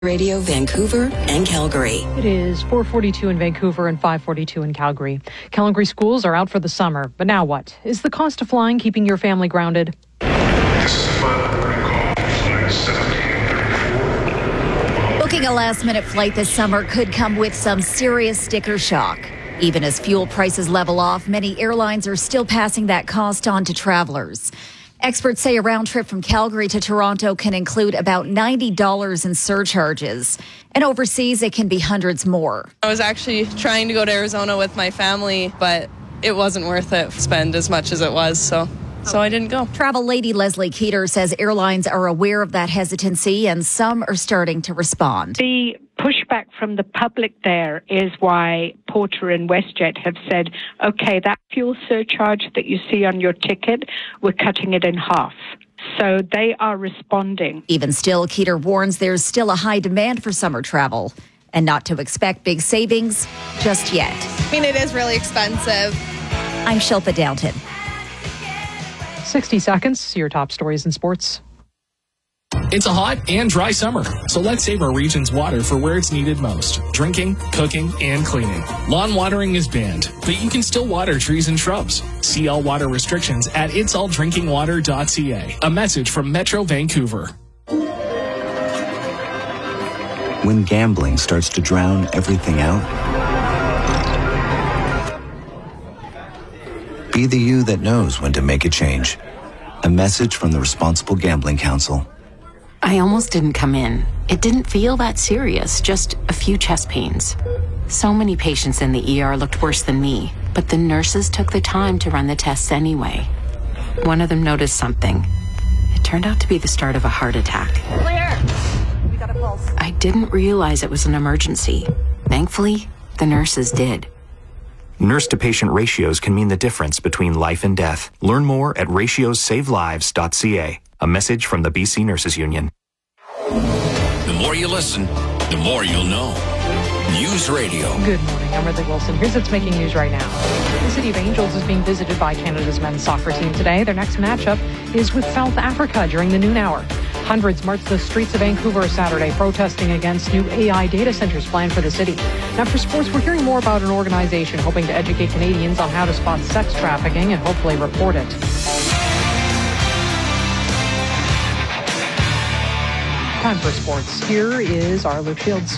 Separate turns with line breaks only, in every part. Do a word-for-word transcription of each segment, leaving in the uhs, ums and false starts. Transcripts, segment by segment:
Radio Vancouver and Calgary.
It is four forty-two in Vancouver and five forty-two in Calgary. Calgary schools are out for the summer, but now what? Is the cost of flying keeping your family grounded?
This is a final warning call. Flight seventeen thirty-four.
Booking a last-minute flight this summer could come with some serious sticker shock. Even as fuel prices level off, many airlines are still passing that cost on to travelers. Experts say a round trip from Calgary to Toronto can include about ninety dollars in surcharges. And overseas, it can be hundreds more.
I was actually trying to go to Arizona with my family, but it wasn't worth it to spend as much as it was, so so I didn't go.
Travel lady Leslie Keeter says airlines are aware of that hesitancy and some are starting to respond.
The pushback from the public there is why Porter and WestJet have said, okay, that fuel surcharge that you see on your ticket, we're cutting it in half. So they are responding.
Even still, Keeter warns there's still a high demand for summer travel and not to expect big savings just yet.
I mean, it is really expensive.
I'm Shilpa Downton.
sixty seconds, your top stories in sports.
It's a hot and dry summer, so let's save our region's water for where it's needed most. Drinking, cooking, and cleaning. Lawn watering is banned, but you can still water trees and shrubs. See all water restrictions at its all drinking water dot c a. A message from Metro Vancouver.
When gambling starts to drown everything out, be the you that knows when to make a change. A message from the Responsible Gambling Council.
I almost didn't come in. It didn't feel that serious, just a few chest pains. So many patients in the E R looked worse than me, but the nurses took the time to run the tests anyway. One of them noticed something. It turned out to be the start of a heart attack.
Clear. We got a pulse.
I didn't realize it was an emergency. Thankfully, the nurses did.
Nurse-to-patient ratios can mean the difference between life and death. Learn more at ratios save lives dot c a. A message from the B C Nurses Union.
The more you listen, the more you'll know. News Radio.
Good morning, I'm Ridley Wilson. Here's what's making news right now. The City of Angels is being visited by Canada's men's soccer team today. Their next matchup is with South Africa during the noon hour. Hundreds marched the streets of Vancouver Saturday protesting against new A I data centers planned for the city. Now for sports, we're hearing more about an organization hoping to educate Canadians on how to spot sex trafficking and hopefully report it. Time for sports. Here is our Luke Shields.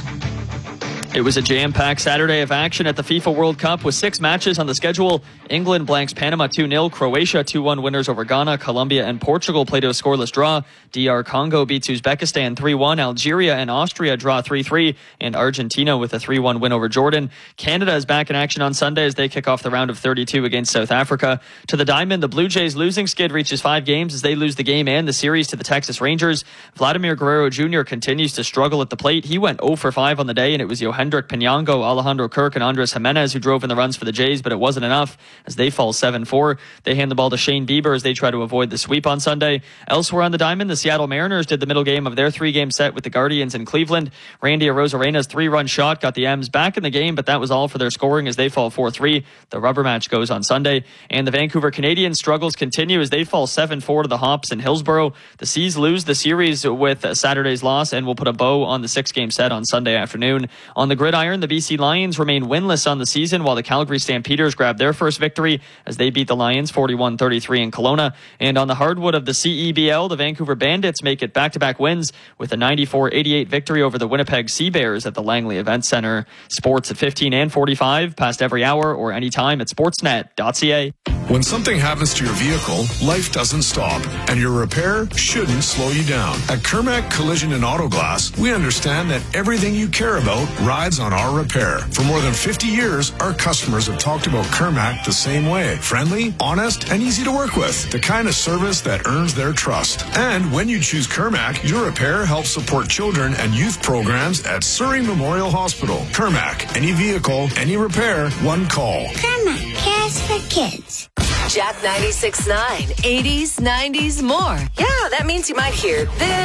It was a jam-packed Saturday of action at the FIFA World Cup with six matches on the schedule. England blanks Panama two nil, Croatia two one winners over Ghana, Colombia and Portugal played a scoreless draw. D R Congo beats Uzbekistan three one, Algeria and Austria draw three three, and Argentina with a three one win over Jordan. Canada is back in action on Sunday as they kick off the round of thirty-two against South Africa. To the diamond, the Blue Jays losing skid reaches five games as they lose the game and the series to the Texas Rangers. Vladimir Guerrero Junior continues to struggle at the plate. He went zero for five on the day, and it was Johan Hendrik Pinango, Alejandro Kirk, and Andres Jimenez who drove in the runs for the Jays, but it wasn't enough as they fall seven four. They hand the ball to Shane Bieber as they try to avoid the sweep on Sunday. Elsewhere on the diamond, the Seattle Mariners did the middle game of their three-game set with the Guardians in Cleveland. Randy Arozarena's three-run shot got the M's back in the game, but that was all for their scoring as they fall four three. The rubber match goes on Sunday. And the Vancouver Canadians' struggles continue as they fall seven four to the Hops in Hillsborough. The Seas lose the series with Saturday's loss and will put a bow on the six-game set on Sunday afternoon. On the gridiron, the B C Lions remain winless on the season while the Calgary Stampeders grab their first victory as they beat the Lions forty-one thirty-three in Kelowna. And on the hardwood of the C E B L, the Vancouver Bandits make it back-to-back wins with a ninety-four eighty-eight victory over the Winnipeg Sea Bears at the Langley Event Center. Sports at fifteen and forty-five, past every hour or anytime at sportsnet dot c a.
When something happens to your vehicle, life doesn't stop, and your repair shouldn't slow you down. At Kermac Collision and Auto Glass, we understand that everything you care about rides on our repair. For more than fifty years, our customers have talked about Kermac the same way. Friendly, honest, and easy to work with. The kind of service that earns their trust. And when you choose Kermac, your repair helps support children and youth programs at Surrey Memorial Hospital. Kermac, any vehicle, any repair, one call.
Kermac cares for kids.
Jack ninety-six point nine, eighties, nineties, more. Yeah, that means you might hear this.